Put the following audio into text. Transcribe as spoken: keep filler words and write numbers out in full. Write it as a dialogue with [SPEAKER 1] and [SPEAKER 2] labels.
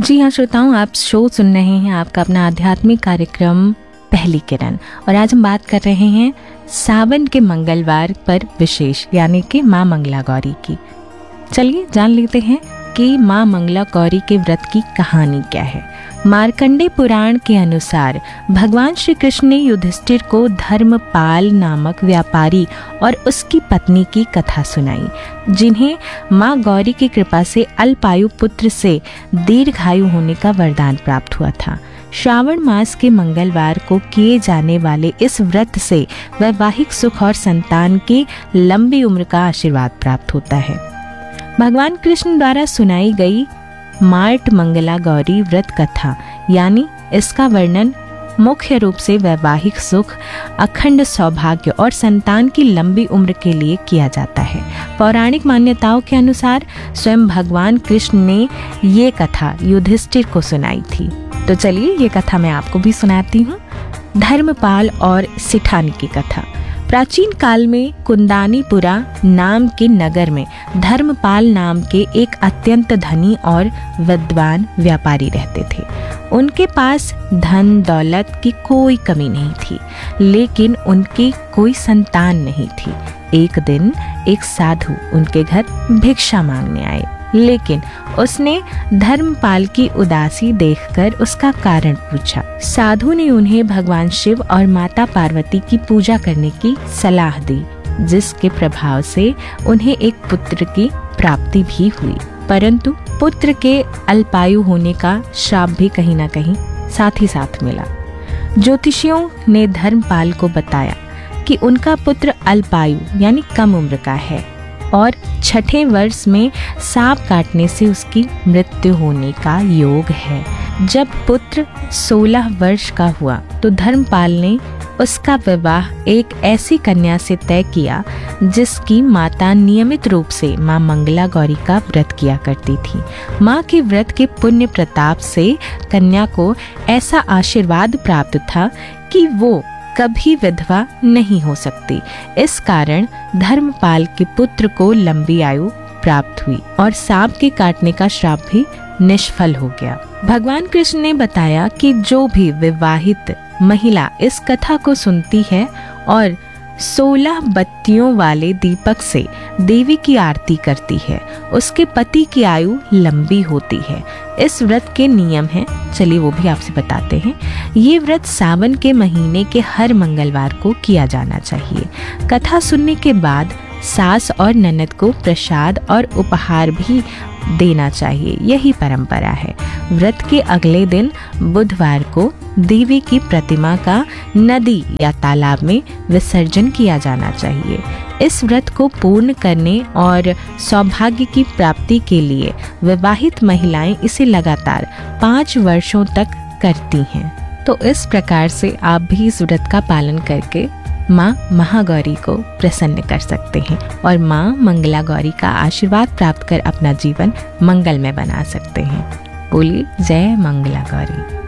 [SPEAKER 1] जी हाँ श्रोताओं, आप शो सुन रहे हैं आपका अपना आध्यात्मिक कार्यक्रम पहली किरण, और आज हम बात कर रहे हैं सावन के मंगलवार पर विशेष यानी कि माँ मंगला गौरी की। चलिए जान लेते हैं कि माँ मंगला गौरी के व्रत की कहानी क्या है। मार्कंडे पुराण के अनुसार भगवान श्री कृष्ण ने युधिष्ठिर को धर्मपाल नामक व्यापारी और उसकी पत्नी की कथा सुनाई, जिन्हें माँ गौरी की कृपा से अल्पायु पुत्र से दीर्घायु होने का वरदान प्राप्त हुआ था। श्रावण मास के मंगलवार को किए जाने वाले इस व्रत से वैवाहिक सुख और संतान की लंबी उम्र का आशीर्वाद प्राप्त होता है। भगवान कृष्ण द्वारा सुनाई गई मार्ट मंगला गौरी व्रत कथा यानी इसका वर्णन मुख्य रूप से वैवाहिक सुख, अखंड सौभाग्य और संतान की लंबी उम्र के लिए किया जाता है। पौराणिक मान्यताओं के अनुसार स्वयं भगवान कृष्ण ने ये कथा युधिष्ठिर को सुनाई थी। तो चलिए ये कथा मैं आपको भी सुनाती हूँ। धर्मपाल और सिठानी की कथा। प्राचीन काल में कुंदानीपुरा नाम के नगर में धर्मपाल नाम के एक अत्यंत धनी और विद्वान व्यापारी रहते थे। उनके पास धन दौलत की कोई कमी नहीं थी, लेकिन उनकी कोई संतान नहीं थी। एक दिन एक साधु उनके घर भिक्षा मांगने आए, लेकिन उसने धर्मपाल की उदासी देखकर उसका कारण पूछा। साधु ने उन्हें भगवान शिव और माता पार्वती की पूजा करने की सलाह दी, जिसके प्रभाव से उन्हें एक पुत्र की प्राप्ति भी हुई। परंतु पुत्र के अल्पायु होने का श्राप भी कहीं न कहीं साथ ही साथ मिला। ज्योतिषियों ने धर्मपाल को बताया कि उनका पुत्र अल्पायु यानी कम उम्र का है और छठे वर्ष में सांप काटने से उसकी मृत्यु होने का योग है। जब पुत्र सोलह वर्ष का हुआ तो धर्मपाल ने उसका विवाह एक ऐसी कन्या से तय किया जिसकी माता नियमित रूप से माँ मंगला गौरी का व्रत किया करती थी। माँ के व्रत के पुण्य प्रताप से कन्या को ऐसा आशीर्वाद प्राप्त था कि वो कभी विधवा नहीं हो सकती। इस कारण धर्मपाल के पुत्र को लंबी आयु प्राप्त हुई और सांप के काटने का श्राप भी निष्फल हो गया। भगवान कृष्ण ने बताया कि जो भी विवाहित महिला इस कथा को सुनती है और सोलह बत्तियों वाले दीपक से देवी की आरती करती है, उसके पति की आयु लंबी होती है। इस व्रत के नियम हैं, चलिए वो भी आपसे बताते हैं। ये व्रत सावन के महीने के हर मंगलवार को किया जाना चाहिए। कथा सुनने के बाद सास और ननद को प्रसाद और उपहार भी देना चाहिए, यही परंपरा है। व्रत के अगले दिन बुधवार को देवी की प्रतिमा का नदी या तालाब में विसर्जन किया जाना चाहिए। इस व्रत को पूर्ण करने और सौभाग्य की प्राप्ति के लिए विवाहित महिलाएं इसे लगातार पाँच वर्षों तक करती हैं। तो इस प्रकार से आप भी इस व्रत का पालन करके माँ महागौरी को प्रसन्न कर सकते हैं और माँ मंगला गौरी का आशीर्वाद प्राप्त कर अपना जीवन मंगलमय बना सकते हैं। बोलिए जय मंगला गौरी।